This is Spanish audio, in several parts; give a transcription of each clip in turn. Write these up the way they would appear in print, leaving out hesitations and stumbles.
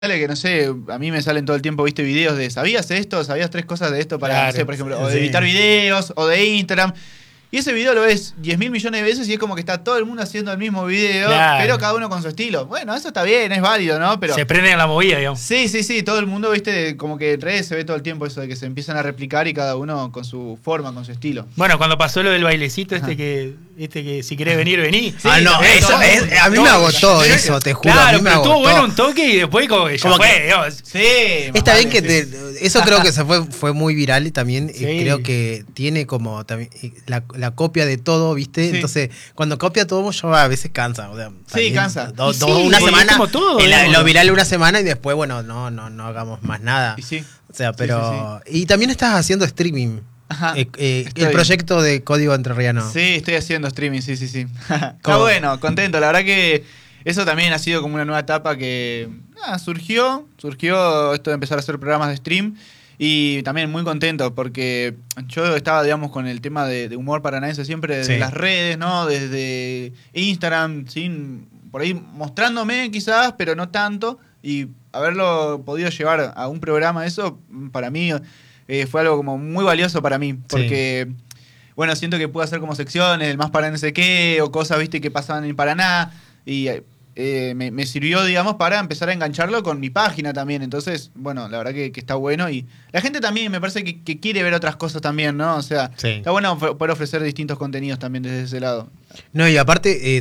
que no sé, a mí me salen todo el tiempo, viste, videos de ¿sabías esto? ¿Sabías 3 cosas de esto para, Claro, no sé, por ejemplo, o de sí. editar videos, o de Instagram? Y ese video lo ves 10.000 millones de veces y es como que está todo el mundo haciendo el mismo video, Claro. pero cada uno con su estilo. Bueno, eso está bien, es válido, ¿no? Pero Se prenden a la movida, digamos. sí, todo el mundo, viste, como que en redes se ve todo el tiempo eso de que se empiezan a replicar y cada uno con su forma, con su estilo. Bueno, cuando pasó lo del bailecito, que si querés venir, vení. Sí, no, también, eso todo- es, a mí me agotó eso, te juro. a Claro, mí me pero estuvo agotó. bueno un toque y después como que ya Como fue, que- digamos. Sí, Está más bien que vale, sí. eso creo que fue muy viral y también Sí. creo que tiene como también la copia de todo, ¿viste? Sí. Entonces, cuando copia todo, yo a veces cansa. O sea, también cansa. do- Y do- sí, una porque semana, es como todo, digamos. lo viral una semana y después, bueno, no hagamos más nada. Y sí. O sea, Sí, pero... Y también estás haciendo streaming. Ajá, El estoy. proyecto de Código Entrerriano. Sí, estoy haciendo streaming, sí. Está ¿Cómo? bueno, contento. La verdad que eso también ha sido como una nueva etapa que surgió esto de empezar a hacer programas de stream. Y también muy contento porque yo estaba, digamos, con el tema de humor paranaense siempre desde Sí. las redes, ¿no? Desde Instagram, por ahí mostrándome quizás, pero no tanto. Y haberlo podido llevar a un programa, eso para mí fue algo como muy valioso para mí. Porque, bueno, siento que pude hacer como secciones, el más paranaense que, o cosas, viste, que pasaban en Paraná. Y me sirvió, digamos, para empezar a engancharlo con mi página también. Entonces, bueno, la verdad que está bueno. Y la gente también me parece que quiere ver otras cosas también, ¿no? O sea, Sí. está bueno poder ofrecer distintos contenidos también desde ese lado. No, y aparte,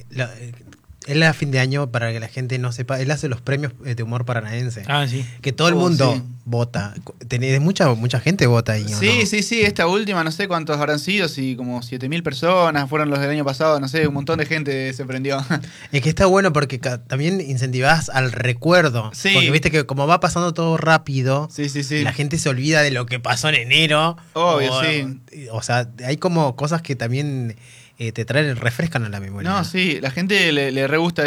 él a fin de año, para que la gente no sepa, él hace los premios de humor paranaense. Ah, sí. Que todo el mundo sí. vota. Mucha gente vota ahí, ¿o Sí, no? sí, esta última, no sé cuántos habrán sido, si como 7.000 personas fueron los del año pasado, no sé, un montón de gente se prendió. Es que está bueno porque también incentivás al recuerdo. Sí. Porque viste que como va pasando todo rápido, Sí. la gente se olvida de lo que pasó en enero. Obvio, o, sí. O sea, hay como cosas que también te traen, refrescan a la memoria. No, sí, la gente le re gusta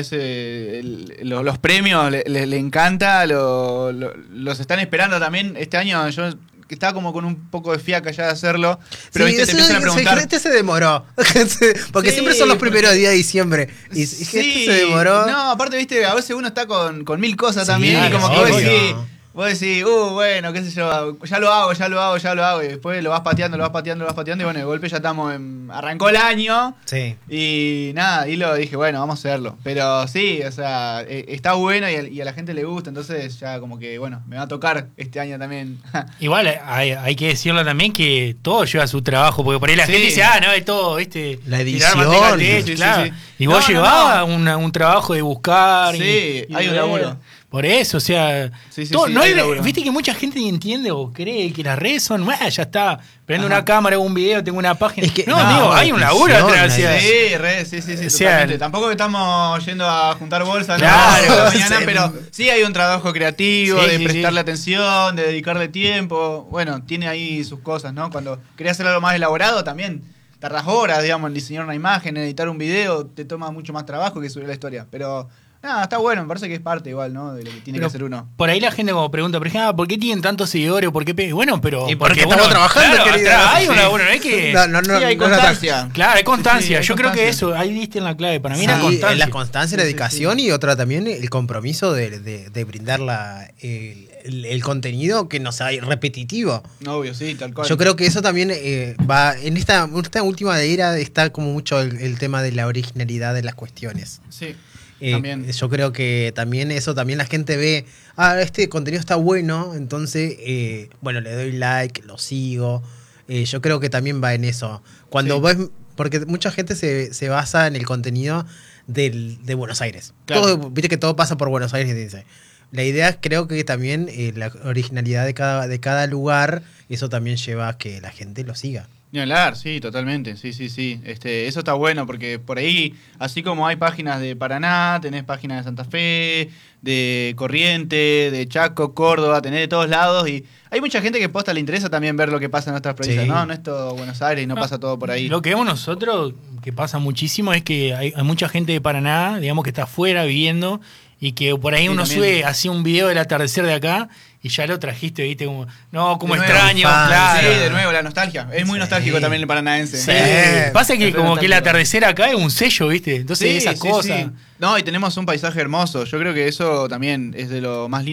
los premios, le encanta, los están esperando también. Este año yo estaba como con un poco de fiaca ya de hacerlo, pero Sí, viste, te empiezan a preguntar. Este se demoró. Porque Sí, siempre son los porque- primeros días de diciembre. Y este se demoró. No, aparte, viste, a veces uno está con 1000 cosas Sí, también y como que obvio. vos decís, bueno, qué sé yo, ya lo hago, y después lo vas pateando, y bueno, de golpe ya arrancó el año. Sí. Y nada, y lo dije, bueno, vamos a hacerlo. Pero sí, o sea, está bueno y a la gente le gusta, entonces ya como que, bueno, me va a tocar este año también. Igual hay que decirlo también que todo lleva su trabajo, porque por ahí la Sí. gente dice, no, es todo, ¿viste? La tirar edición. manteca al techo, Sí, claro. sí. Y vos No, llevabas un trabajo de buscar. Sí, hay un de ver. laburo. Por eso, o sea, Sí, todo, no hay hay- laburo. viste que mucha gente ni entiende o cree que las redes son, ya está, prendo una cámara, hago un video, tengo una página. Es que- no, no, amigo, hay un laburo edición, atrás, o sea, Sí, O sea, totalmente. Tampoco que estamos yendo a juntar bolsas Claro, toda la mañana, sí. pero sí hay un trabajo creativo, Sí, de sí, prestarle sí. atención, de dedicarle tiempo. Bueno, tiene ahí sus cosas, ¿no? Cuando querés hacer algo más elaborado también tardás horas, digamos, en diseñar una imagen, en editar un video, te toma mucho más trabajo que subir la historia. Pero nada, está bueno, me parece que es parte igual, ¿no? De lo que tiene Pero que hacer uno. por ahí la gente como pregunta, por ejemplo, ¿por qué tienen tantos seguidores? ¿Por qué Bueno, pero... Y porque estamos trabajando, claro, querido. atrás hay un Sí. laburo, no es que... No, Sí, hay no la- constancia. Claro, hay constancia. Sí, hay Yo creo que constancia. eso, ahí diste en la clave. Para mí Sí, la constancia. la constancia, la Sí, sí, dedicación y otra también el compromiso de brindar el contenido que no sea repetitivo. Obvio, sí, tal cual. Yo creo que eso también va en esta última era está como mucho el tema de la originalidad de las cuestiones. Sí, también. Yo creo que también eso también la gente ve, este contenido está bueno, entonces bueno, le doy like, lo sigo. Yo creo que también va en eso. Cuando Sí. ves, porque mucha gente se basa en el contenido de Buenos Aires. Claro. Todo, viste que todo pasa por Buenos Aires, dice. La idea creo que también la originalidad de cada lugar, eso también lleva a que la gente lo siga. Ni hablar, sí, totalmente, sí. Eso está bueno porque por ahí, así como hay páginas de Paraná, tenés páginas de Santa Fe, de Corrientes, de Chaco, Córdoba, tenés de todos lados y hay mucha gente que posta le interesa también ver lo que pasa en otras provincias, Sí. ¿no? No es todo Buenos Aires y no pasa todo por ahí. Lo que vemos nosotros, que pasa muchísimo, es que hay mucha gente de Paraná, digamos, que está afuera viviendo y que por ahí Sí, uno también. sube así un video del atardecer de acá y ya lo trajiste, viste, como, no, como De nuevo, extraño, fan, claro. Sí, de nuevo, la nostalgia. Es muy Sí. nostálgico también el paranaense. Sí. Sí. Pasa que Es re como que el nostálgico. atardecer acá es un sello, viste, entonces esas cosas. No, y tenemos un paisaje hermoso. Yo creo que eso también es de lo más lindo